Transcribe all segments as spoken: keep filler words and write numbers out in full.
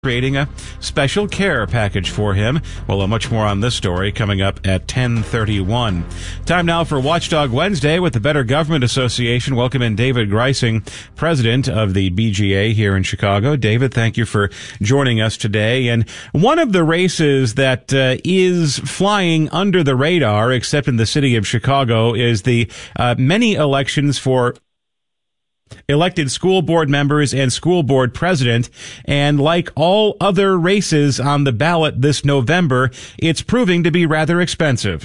creating a special care package for him. Well, uh, much more on this story coming up at ten thirty-one. Time now for Watchdog Wednesday with the Better Government Association. Welcome in David Greising, president of the B G A here in Chicago. David, thank you for joining us today. And one of the races that uh, is flying under the radar, except in the city of Chicago, is the uh, many elections for elected school board members and school board president. And like all other races on the ballot this November, it's proving to be rather expensive.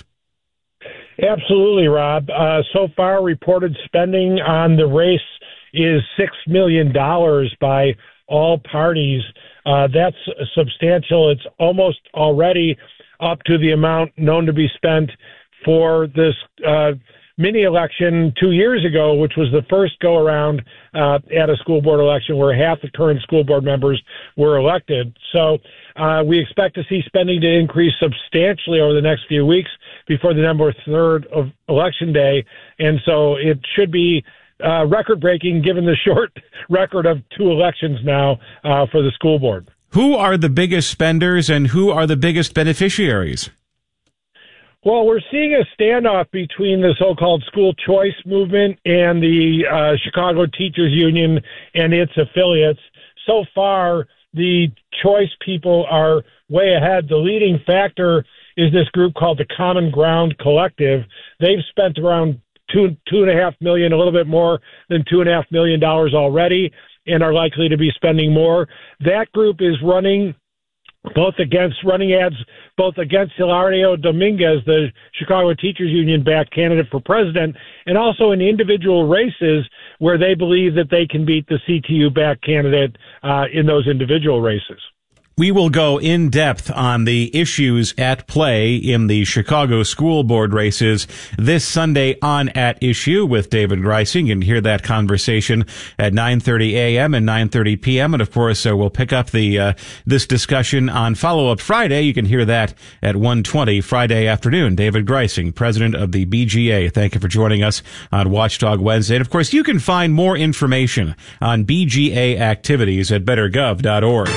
Absolutely, Rob. Uh, so far, reported spending on the race is six million dollars by all parties. Uh, that's substantial. It's almost already up to the amount known to be spent for this uh mini election two years ago, which was the first go around uh, at a school board election where half the current school board members were elected. So uh, we expect to see spending to increase substantially over the next few weeks before the November third of election day. And so it should be uh, record breaking given the short record of two elections now uh, for the school board. Who are the biggest spenders and who are the biggest beneficiaries? Well, we're seeing a standoff between the so-called school choice movement and the uh, Chicago Teachers Union and its affiliates. So far, the choice people are way ahead. The leading factor is this group called the Common Ground Collective. They've spent around two, two and a half million, a little bit more than two and a half million dollars already, and are likely to be spending more. That group is running both against running ads, both against Hilario Dominguez, the Chicago Teachers Union-backed candidate for president, and also in individual races where they believe that they can beat the C T U-backed candidate uh, in those individual races. We will go in depth on the issues at play in the Chicago school board races this Sunday on At Issue with David Greising. You can hear that conversation at nine thirty a.m. and nine thirty p.m. And of course, uh, we'll pick up the uh, this discussion on Follow Up Friday. You can hear that at one twenty Friday afternoon. David Greising, president of the B G A. Thank you for joining us on Watchdog Wednesday. And of course, you can find more information on B G A activities at better gov dot org.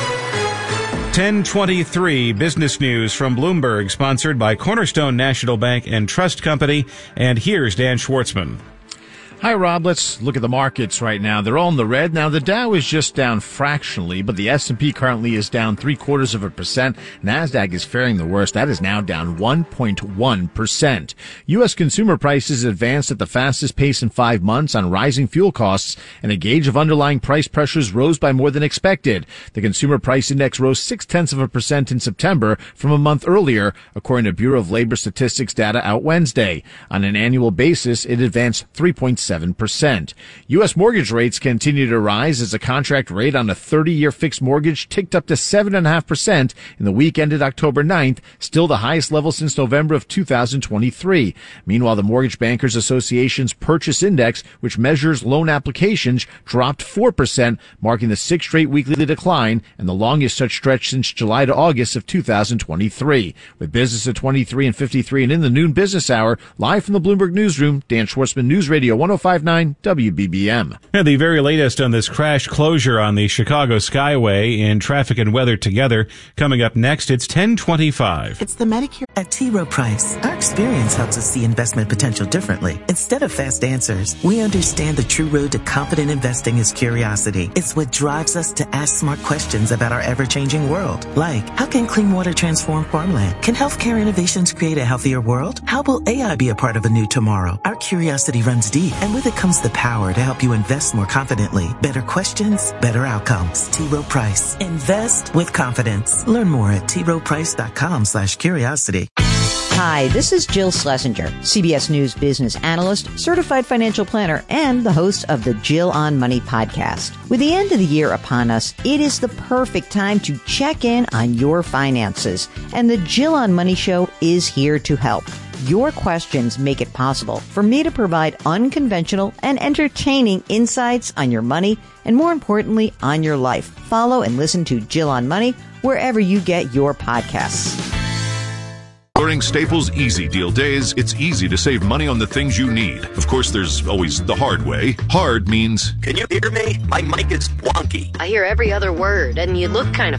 ten twenty-three Business News from Bloomberg, sponsored by Cornerstone National Bank and Trust Company. And here's Dan Schwartzman. Hi, Rob. Let's look at the markets right now. They're all in the red. Now, the Dow is just down fractionally, but the S and P currently is down three quarters of a percent. NASDAQ is faring the worst. That is now down one point one percent. U S consumer prices advanced at the fastest pace in five months on rising fuel costs, and a gauge of underlying price pressures rose by more than expected. The consumer price index rose six tenths of a percent in September from a month earlier, according to Bureau of Labor Statistics data out Wednesday. On an annual basis, it advanced three point seven percent. U S mortgage rates continue to rise as the contract rate on a thirty-year fixed mortgage ticked up to seven point five percent in the week ended October ninth, still the highest level since November of two thousand twenty-three. Meanwhile, the Mortgage Bankers Association's Purchase Index, which measures loan applications, dropped four percent, marking the sixth straight weekly decline and the longest such stretch since July to August of two thousand twenty-three. With business at twenty-three and fifty-three and in the noon business hour, live from the Bloomberg Newsroom, Dan Schwartzman, News Radio one oh five point nine W B B M. And the very latest on this crash closure on the Chicago Skyway in Traffic and Weather Together. Coming up next, it's ten twenty-five. It's the Medicare at T. Rowe Price. Our experience helps us see investment potential differently. Instead of fast answers, we understand the true road to confident investing is curiosity. It's what drives us to ask smart questions about our ever-changing world. Like, how can clean water transform farmland? Can healthcare innovations create a healthier world? How will A I be a part of a new tomorrow? Our curiosity runs deep, and with it comes the power to help you invest more confidently. Better questions, better outcomes. T. Rowe Price. Invest with confidence. Learn more at t rowe price dot com slash curiosity. Hi, this is Jill Schlesinger, C B S News business analyst, certified financial planner, and the host of the Jill on Money podcast. With the end of the year upon us, it is the perfect time to check in on your finances. And the Jill on Money show is here to help. Your questions make it possible for me to provide unconventional and entertaining insights on your money and, more importantly, on your life. Follow and listen to Jill on Money wherever you get your podcasts. During Staples Easy Deal Days, it's easy to save money on the things you need. Of course, there's always the hard way. Hard means... Can you hear me? My mic is wonky. I hear every other word, and you look kind of